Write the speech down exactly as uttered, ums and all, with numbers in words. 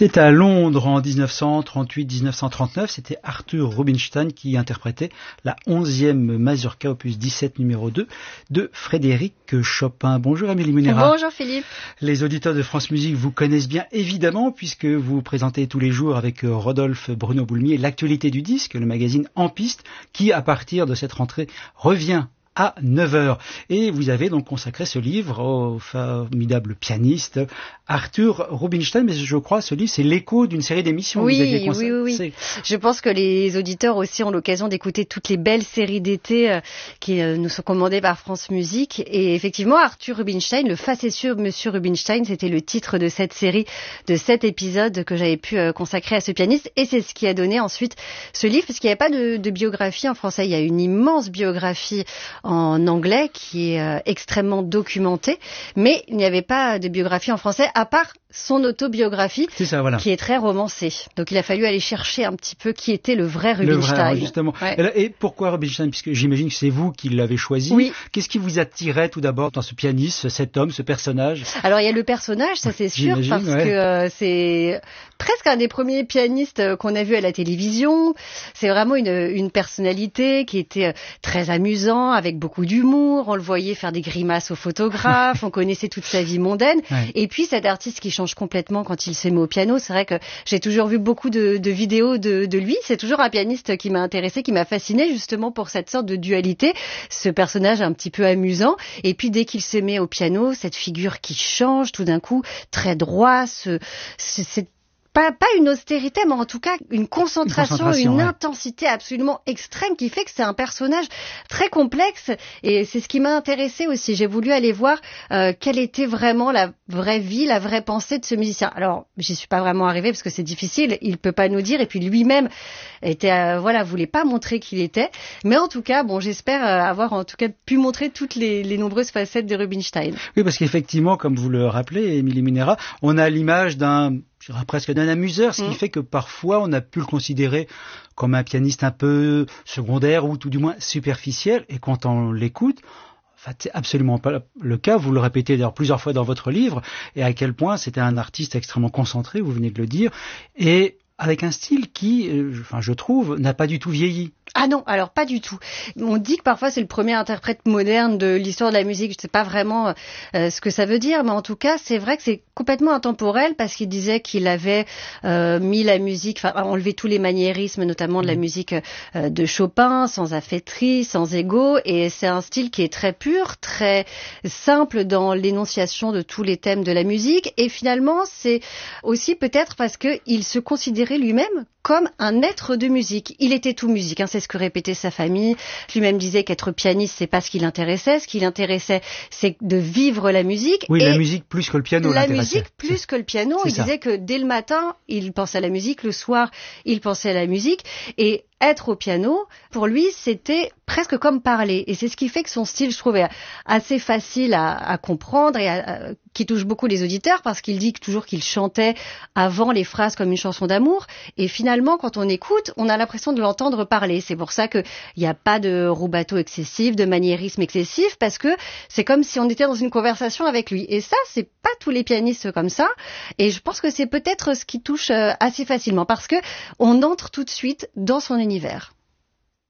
C'était à Londres en dix-neuf cent trente-huit dix-neuf cent trente-neuf, c'était Arthur Rubinstein qui interprétait la onzième mazurka opus dix-sept numéro deux de Frédéric Chopin. Bonjour Amélie Munera. Bonjour Philippe. Les auditeurs de France Musique vous connaissent bien évidemment puisque vous présentez tous les jours avec Rodolphe Bruno Boulmier l'actualité du disque, le magazine En Piste qui à partir de cette rentrée revient à neuf heures. Et vous avez donc consacré ce livre au formidable pianiste Arthur Rubinstein, mais je crois ce livre c'est l'écho d'une série d'émissions. Oui, que vous aviez oui, oui, oui. Je pense que les auditeurs aussi ont l'occasion d'écouter toutes les belles séries d'été qui nous sont commandées par France Musique. Et effectivement, Arthur Rubinstein, le facétieux Monsieur Rubinstein, c'était le titre de cette série, de cet épisode que j'avais pu consacrer à ce pianiste. Et c'est ce qui a donné ensuite ce livre, parce qu'il n'y avait pas de, de biographie en français. Il y a une immense biographie en anglais qui est euh, extrêmement documentée, mais il n'y avait pas de biographie en français à part son autobiographie c'est ça, voilà. Qui est très romancée. Donc il a fallu aller chercher un petit peu qui était le vrai Rubinstein. Le vrai, justement. Ouais. Et pourquoi Rubinstein? Puisque j'imagine que c'est vous qui l'avez choisi. Oui. Qu'est-ce qui vous attirait tout d'abord dans ce pianiste, cet homme, ce personnage? Alors il y a le personnage, ça c'est sûr, parce ouais. que euh, c'est presque un des premiers pianistes qu'on a vu à la télévision. C'est vraiment une, une personnalité qui était très amusant, avec beaucoup d'humour. On le voyait faire des grimaces aux photographes. On connaissait toute sa vie mondaine. Ouais. Et puis cet artiste qui change complètement quand il se met au piano. C'est vrai que j'ai toujours vu beaucoup de, de vidéos de, de lui. C'est toujours un pianiste qui m'a intéressé, qui m'a fasciné justement pour cette sorte de dualité. Ce personnage un petit peu amusant. Et puis dès qu'il se met au piano, cette figure qui change tout d'un coup, très droit, ce, ce, cette Pas, pas une austérité, mais en tout cas une concentration, une, concentration, une ouais. intensité absolument extrême qui fait que c'est un personnage très complexe. Et c'est ce qui m'a intéressé aussi. J'ai voulu aller voir euh, quelle était vraiment la vraie vie, la vraie pensée de ce musicien. Alors, j'y suis pas vraiment arrivée parce que c'est difficile. Il peut pas nous dire. Et puis lui-même était, euh, voilà, voulait pas montrer qui il était. Mais en tout cas, bon, j'espère euh, avoir en tout cas pu montrer toutes les, les nombreuses facettes de Rubinstein. Oui, parce qu'effectivement, comme vous le rappelez, Émilie Munera, on a l'image d'un je dirais presque d'un amuseur, ce qui mmh. fait que parfois on a pu le considérer comme un pianiste un peu secondaire ou tout du moins superficiel, et quand on l'écoute, en fait, c'est absolument pas le cas, vous le répétez d'ailleurs plusieurs fois dans votre livre, et à quel point c'était un artiste extrêmement concentré, vous venez de le dire, et avec un style qui, enfin, je trouve, n'a pas du tout vieilli. Ah non, alors pas du tout. On dit que parfois c'est le premier interprète moderne de l'histoire de la musique. Je ne sais pas vraiment euh, ce que ça veut dire, mais en tout cas, c'est vrai que c'est complètement intemporel parce qu'il disait qu'il avait euh, mis la musique, enfin enlevé tous les maniérismes, notamment de la musique euh, de Chopin, sans affaîtrie, sans ego. Et c'est un style qui est très pur, très simple dans l'énonciation de tous les thèmes de la musique. Et finalement, c'est aussi peut-être parce qu'il se considérait lui-même comme un être de musique. Il était tout musique, hein, c'est ce que répétait sa famille. Lui-même disait qu'être pianiste, c'est pas ce qui l'intéressait. Ce qui l'intéressait, c'est de vivre la musique. Oui, et la musique plus que le piano La l'intéressait. musique plus que le piano. Il ça. disait que dès le matin, il pensait à la musique. Le soir, il pensait à la musique. Et être au piano, pour lui, c'était presque comme parler. Et c'est ce qui fait que son style, je trouvais assez facile à, à comprendre et à, à, qui touche beaucoup les auditeurs parce qu'il dit toujours qu'il chantait avant les phrases comme une chanson d'amour. Et finalement, quand on écoute, on a l'impression de l'entendre parler. C'est pour ça qu'il n'y a pas de rubato excessif, de maniérisme excessif, parce que c'est comme si on était dans une conversation avec lui. Et ça, c'est pas tous les pianistes comme ça. Et je pense que c'est peut-être ce qui touche assez facilement parce que on entre tout de suite dans son univers.